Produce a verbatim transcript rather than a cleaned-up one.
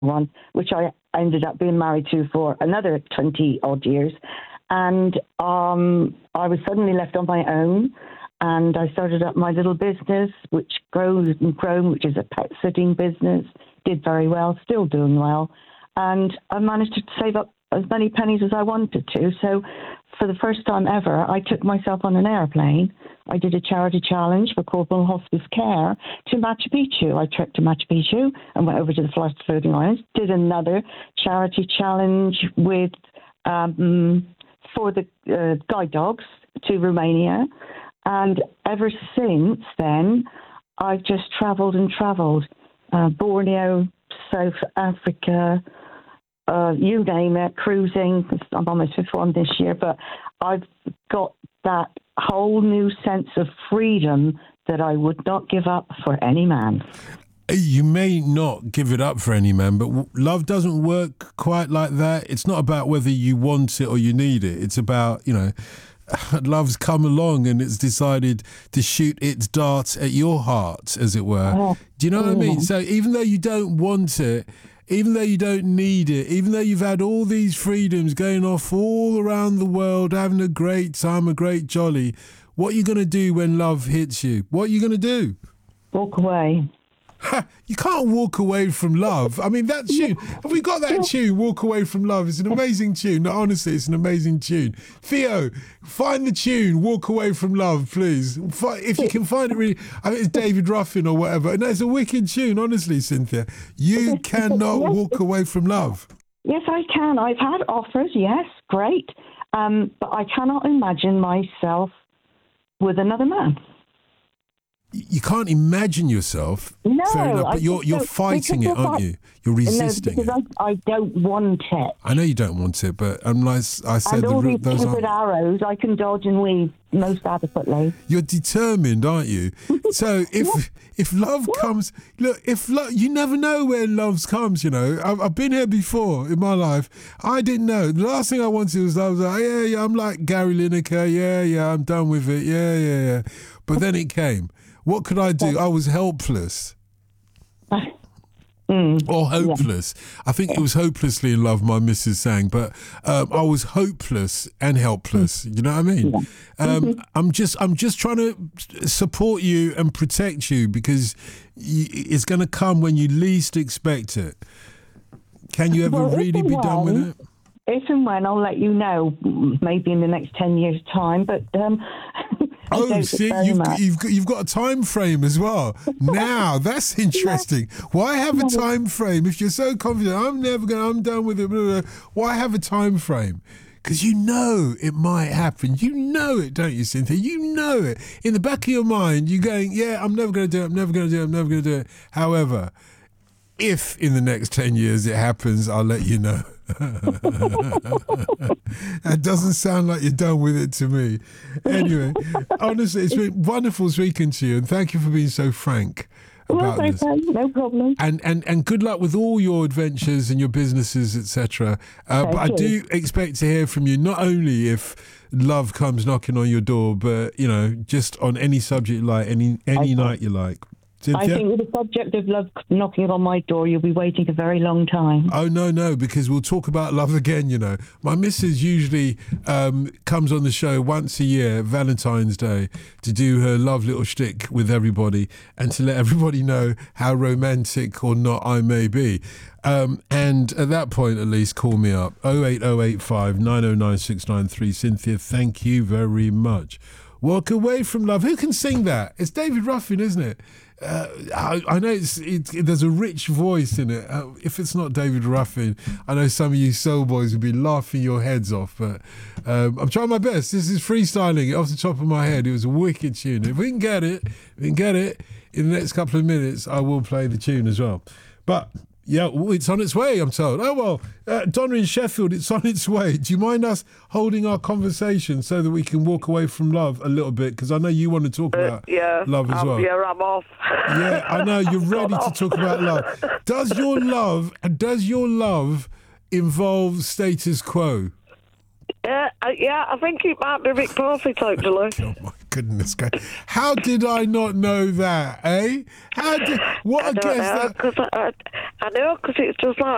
one, which I ended up being married to for another twenty odd years. And um, I was suddenly left on my own. And I started up my little business, which grows and grown, which is a pet sitting business. Did very well, still doing well. And I managed to save up as many pennies as I wanted to. So for the first time ever, I took myself on an airplane. I did a charity challenge for Corporal Hospice Care to Machu Picchu. I trekked to Machu Picchu and went over to the Flight Floating Islands. Did another charity challenge with um, for the uh, guide dogs to Romania. And ever since then, I've just travelled and travelled. Uh, Borneo, South Africa, uh, you name it, cruising. I'm on my fifth one this year, but I've got that whole new sense of freedom that I would not give up for any man. You may not give it up for any man, but w- love doesn't work quite like that. It's not about whether you want it or you need it. It's about, you know, love's come along and it's decided to shoot its dart at your heart, as it were. Oh, do you know what I mean? So even though you don't want it, even though you don't need it, even though you've had all these freedoms going off all around the world, having a great time, a great jolly, what are you going to do when love hits you? What are you going to do? Walk away. Ha, you can't walk away from love. I mean, that tune, have we got that tune, Walk Away From Love? It's an amazing tune. No, honestly, it's an amazing tune. Theo, find the tune, Walk Away From Love, please. If you can find it, really, I think it's David Ruffin or whatever. No, it's a wicked tune, honestly, Cynthia. You cannot walk away from love. Yes, I can. I've had offers, yes, great. Um, but I cannot imagine myself with another man. You can't imagine yourself. No, fair enough, but I you're you're fighting it, aren't you? You're resisting no, because it. I, I don't want it. I know you don't want it, but unless I said and all the, these those stupid arrows, I can dodge and weave most adequately. You're determined, aren't you? So if if love what? comes, look, if love, you never know when love comes. You know, I've, I've been here before in my life. I didn't know. The last thing I wanted was I was like, yeah, yeah, I'm like Gary Lineker. Yeah, yeah, I'm done with it. Yeah, yeah, yeah. But then it came. What could I do? I was helpless. Mm, or hopeless. Yeah. I think it was Hopelessly in Love, my missus sang, but um, I was hopeless and helpless. You know what I mean? Yeah. Um, mm-hmm. I'm just I'm just trying to support you and protect you because y- it's going to come when you least expect it. Can you ever well, really be when, done with it? If and when, I'll let you know, maybe in the next ten years' time, but... Um, Oh, see, you've got, you've got you've got a time frame as well. Now that's interesting. Why have a time frame if you're so confident? I'm never going. I'm done with it. Blah, blah. Why have a time frame? Because you know it might happen. You know it, don't you, Cynthia? You know it in the back of your mind. You're going, yeah, I'm never going to do it. I'm never going to do it. I'm never going to do it. However, if in the next ten years it happens, I'll let you know. That doesn't sound like you're done with it to me. Anyway, honestly, it's been wonderful speaking to you, and thank you for being so frank about no, this. No problem. And and and good luck with all your adventures and your businesses, et cetera. Uh, but I do expect to hear from you not only if love comes knocking on your door, but you know, just on any subject you like, any any okay. night you like. Cynthia? I think with the subject of love knocking on my door, you'll be waiting a very long time. Oh, no, no, because we'll talk about love again, you know. My missus usually um, comes on the show once a year, Valentine's Day, to do her love little shtick with everybody and to let everybody know how romantic or not I may be. Um, and at that point, at least, call me up. oh eight oh eight five nine oh nine six nine three. Cynthia, thank you very much. Walk Away From Love. Who can sing that? It's David Ruffin, isn't it? Uh, I, I know it's, it, it, there's a rich voice in it. Uh, if it's not David Ruffin, I know some of you soul boys will be laughing your heads off, but um, I'm trying my best. This is freestyling it off the top of my head. It was a wicked tune. If we can get it, we can get it in the next couple of minutes, I will play the tune as well. But yeah, it's on its way, I'm told. Oh, well, uh, Donna in Sheffield, it's on its way. Do you mind us holding our conversation so that we can walk away from love a little bit? Because I know you want to talk about uh, yeah, love as um, well. Yeah, I'm off. Yeah, I know, you're ready to talk about love. Does your love, does your love involve status quo? Yeah, uh, yeah, I think it might be Rick Perfect, actually. Oh, my goodness. How did I not know that, eh? How did, what I a don't guess know, that... Cause I, I, I know, because it's just like